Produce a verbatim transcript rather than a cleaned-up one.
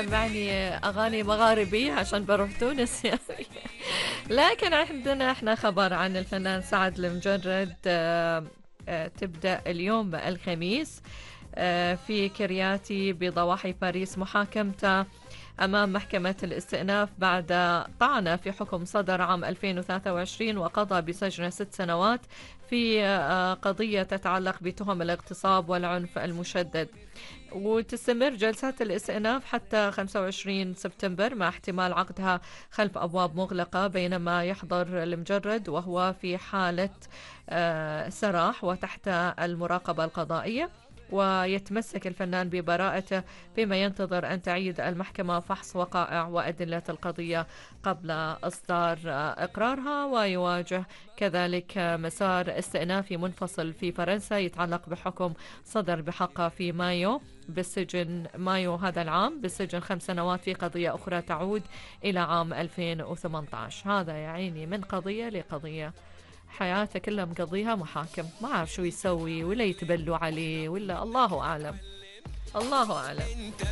تسمعني أغاني مغاربية عشان بروح تونس يعني. لكن عندنا احنا خبر عن الفنان سعد المجرد. آه، آه، تبدأ اليوم الخميس آه، في كرياتي بضواحي باريس محاكمته أمام محكمة الاستئناف بعد طعن في حكم صدر عام ألفين وثلاثة وعشرين وقضى بسجن ست سنوات في آه، قضية تتعلق بتهم الاغتصاب والعنف المشدد. وتستمر جلسات الاستئناف حتى خمسة وعشرين سبتمبر مع احتمال عقدها خلف أبواب مغلقة، بينما يحضر المجرد وهو في حالة آه، سراح وتحت المراقبة القضائية. ويتمسك الفنان ببراءته فيما ينتظر أن تعيد المحكمة فحص وقائع وأدلة القضية قبل إصدار إقرارها. ويواجه كذلك مسار استئنافي منفصل في فرنسا يتعلق بحكم صدر بحقه في مايو بالسجن مايو هذا العام بالسجن خمس سنوات في قضية أخرى تعود إلى عام ألفين وثمانية عشر. هذا يعيني من قضية لقضية، حياته كلها مقضيها محاكم، ما أعرف شو يسوي ولا يتبلوا عليه ولا الله أعلم، الله أعلم.